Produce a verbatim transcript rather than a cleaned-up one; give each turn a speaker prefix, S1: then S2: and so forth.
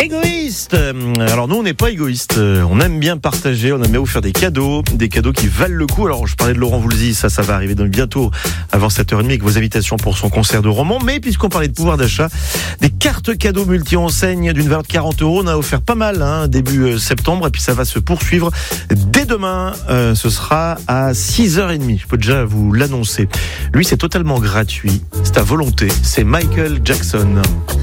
S1: Égoïste. Alors nous on n'est pas égoïste, on aime bien partager, on aime bien vous faire des cadeaux, des cadeaux qui valent le coup. Alors je parlais de Laurent Voulzy, ça ça va arriver donc bientôt avant sept heures trente avec vos invitations pour son concert de roman. Mais puisqu'on parlait de pouvoir d'achat, des cartes cadeaux multi-enseignes d'une valeur de quarante euros, on a offert pas mal hein, début septembre et puis ça va se poursuivre dès demain. Euh, ce sera à six heures trente, je peux déjà vous l'annoncer. Lui c'est totalement gratuit, c'est à volonté, c'est Michael Jackson.